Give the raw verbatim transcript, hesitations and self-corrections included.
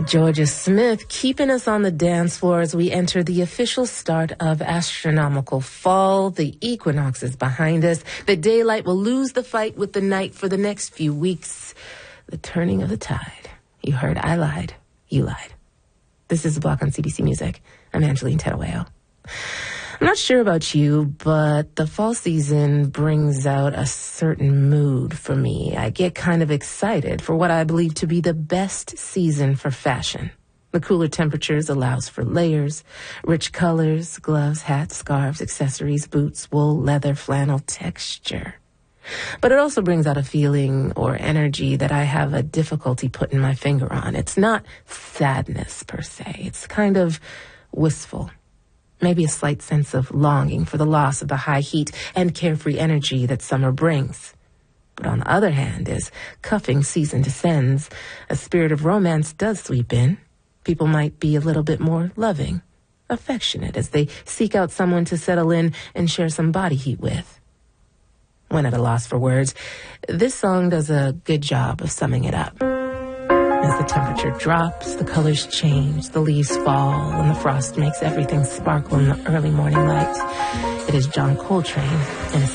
Georgia Smith keeping us on the dance floor as we enter the official start of astronomical fall. The equinox is behind us. The daylight will lose the fight with the night for the next few weeks. The turning of the tide. You heard I lied. You lied. This is The Block on C B C Music. I'm Angeline Tedaweo. I'm not sure about you, but the fall season brings out a certain mood for me. I get kind of excited for what I believe to be the best season for fashion. The cooler temperatures allows for layers, rich colors, gloves, hats, scarves, accessories, boots, wool, leather, flannel, texture. But it also brings out a feeling or energy that I have a difficulty putting my finger on. It's not sadness per se. It's kind of wistful. Maybe a slight sense of longing for the loss of the high heat and carefree energy that summer brings. But on the other hand, as cuffing season descends, a spirit of romance does sweep in. People might be a little bit more loving, affectionate as they seek out someone to settle in and share some body heat with. When at a loss for words, this song does a good job of summing it up. As the temperature drops, the colors change, the leaves fall, and the frost makes everything sparkle in the early morning light. It is John Coltrane in a